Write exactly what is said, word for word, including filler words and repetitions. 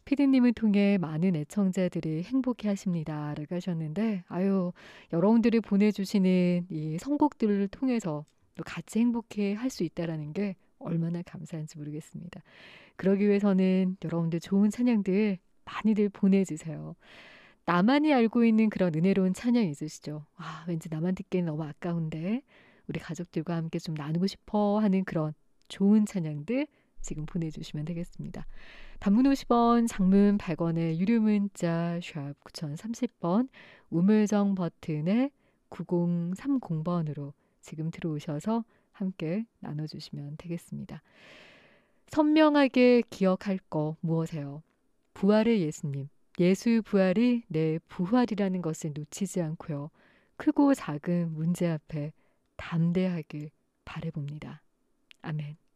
피디님을 통해 많은 애청자들이 행복해 하십니다. 라고 하셨는데, 아유, 여러분들이 보내주시는 이 선곡들을 통해서 또 같이 행복해 할 수 있다라는 게 얼마나 감사한지 모르겠습니다. 그러기 위해서는 여러분들 좋은 찬양들 많이들 보내주세요. 나만이 알고 있는 그런 은혜로운 찬양 있으시죠? 아, 왠지 나만 듣기엔 너무 아까운데 우리 가족들과 함께 좀 나누고 싶어 하는 그런 좋은 찬양들 지금 보내주시면 되겠습니다. 단문 오십 원, 장문 백 원의 유료 문자 샵 구공삼십 번, 우물정 버튼에 구공삼공 번으로 지금 들어오셔서 함께 나눠주시면 되겠습니다. 선명하게 기억할 거 무엇이에요? 부활의 예수님. 예수 부활이 내 부활이라는 것을 놓치지 않고요. 크고 작은 문제 앞에 담대하길 바라봅니다. 아멘.